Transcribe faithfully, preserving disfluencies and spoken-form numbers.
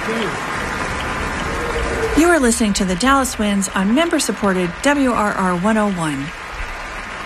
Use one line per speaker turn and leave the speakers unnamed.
You are listening to the Dallas Winds on member-supported W R R one oh one.